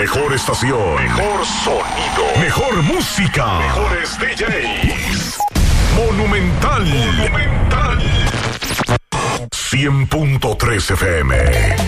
mejor estación, mejor sonido, mejor música, mejores DJs. Monumental 100.3 FM.